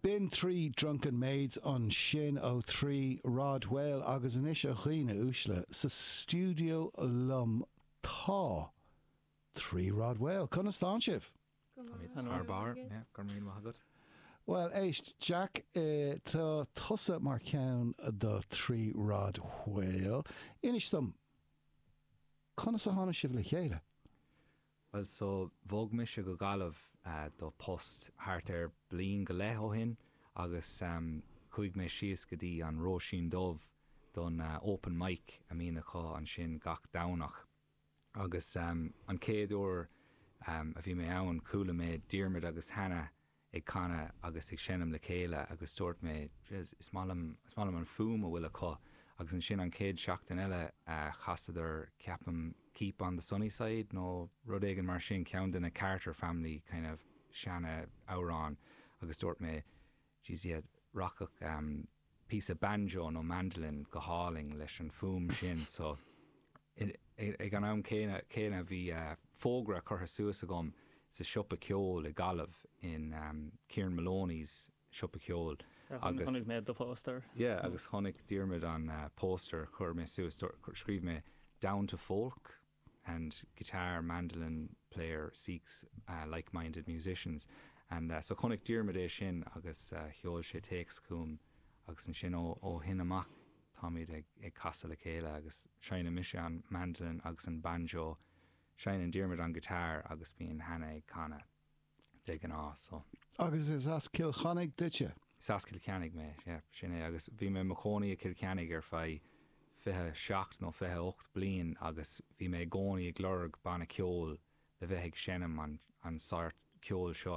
Bin 3 drunken maids on sin ó 3 Rodwell agus an isise chuoine úsle sa studio lum tá 3 Rodwell. Conna stánsif? Ar bar, Gormaín Mahagad. Well, éist, Jack, tá tusa mar ceann do 3 Rodwell. Inistum, conna sa hána sibh le chéile? Well, so bhóg me se go galamh do post hart blin go leith ó hin agus chuig me sios go dtí an Róisín Dubh don open mic a mína chá an sin gach dánach. Agus an céad uair a bhí mé ann coolla mé Diarmid agus Hannah ag canna agus ag sinnam le chéile agus dúirt mé is málam an fum a bhfuil a có agus an sin an céad seachtain eile chastaidir ceapam Keep on the Sunny Side nó rud éigean mar sin ceann den a Carter family kind of seanna árán agus dúirt mé iad rockach piece of banjo nó mandolin go háling leis an fum sin so ag an am céine bhí fógra chutha suas agam sa siopa ceol i galamh in Kieran Maloney's siopa ceol. Agus honnig mé do póster. Yeah, agus honnig Diarmid an póster chur mé suas scríb mé Down to Folk and guitar, mandolin player seeks like-minded musicians. And so chonig Diarmid é sin agus heol sé takes cúm agus an sin ó hin amach táid ag casa le chéile agus seine mise an mandolin agus an banjo, seine Diarmid an guitar agus bíon Hannah ag canna ag an á. So. Agus is as Kilcannig ditse? Is as Kilcannig mé, sin é agus bhí mé macónaí a Kilcannig ar fai 27 nó 28 bliain agus bhí mé gcónaí ag glorg banna ceol le bheith ag sinnam an sort ceol seo